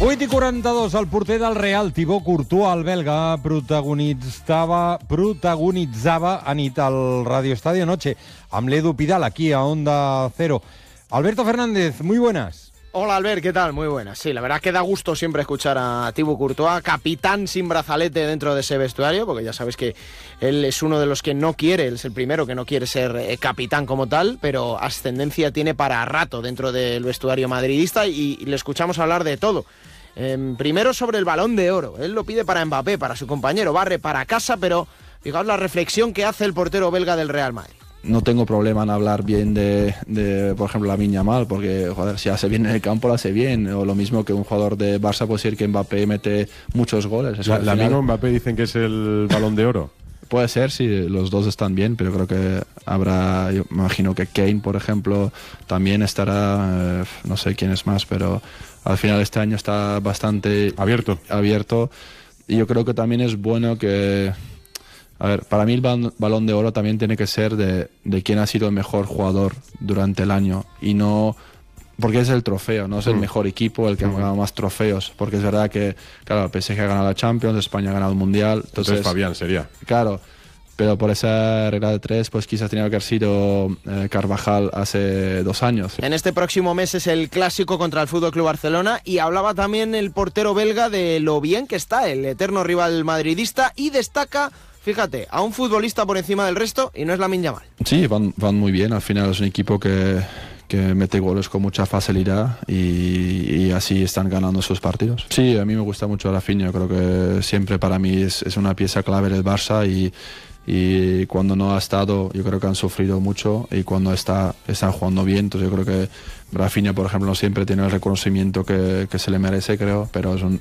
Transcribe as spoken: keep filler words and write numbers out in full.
vuit i quaranta-dos, el porter del Real, Thibaut Courtois, el belga, protagonitzava, protagonitzava a nit al Radio Estadio Noche amb l'Edu Pidal, aquí a Onda Cero. Alberto Fernández, muy buenas. Hola Albert, ¿qué tal? Muy buenas. Sí, la verdad que da gusto siempre escuchar a Thibaut Courtois, capitán sin brazalete dentro de ese vestuario, porque ya sabes que él es uno de los que no quiere, él es el primero que no quiere ser eh, capitán como tal, pero ascendencia tiene para rato dentro del vestuario madridista y, y le escuchamos hablar de todo. Eh, primero sobre el Balón de Oro, él lo pide para Mbappé, para su compañero, barre para casa, pero fijaos la reflexión que hace el portero belga del Real Madrid. No tengo problema en hablar bien de, de por ejemplo, Lamine Yamal, porque, joder, si hace bien en el campo, lo hace bien. O lo mismo que un jugador de Barça puede decir que Mbappé mete muchos goles. Es La, que Lamine final, o Mbappé dicen que es el Balón de Oro. Puede ser, si sí, los dos están bien, pero creo que habrá, yo me imagino que Kane, por ejemplo, también estará, eh, no sé quién es más, pero al final este año está bastante abierto. abierto. Y yo creo que también es bueno que... A ver, para mí el Balón de Oro también tiene que ser de, de quién ha sido el mejor jugador durante el año y no... Porque es el trofeo, no es el mm. mejor equipo el que mm. ha ganado más trofeos, porque es verdad que, claro, el P S G ha ganado la Champions, España ha ganado el Mundial. Entonces, entonces Fabián sería. Claro, pero por esa regla de tres, pues quizás tenía que haber sido eh, Carvajal hace dos años. En este próximo mes es el clásico contra el F C Barcelona y hablaba también el portero belga de lo bien que está el eterno rival madridista y destaca... Fíjate, a un futbolista por encima del resto y no es Lamine Yamal. Sí, van, van muy bien. Al final es un equipo que, que mete goles con mucha facilidad y, y así están ganando sus partidos. Sí, a mí me gusta mucho Rafinha. Creo que siempre para mí es, es una pieza clave del Barça y, y cuando no ha estado yo creo que han sufrido mucho y cuando está están jugando bien. Entonces yo creo que Rafinha, por ejemplo, no siempre tiene el reconocimiento que, que se le merece, creo, pero es un,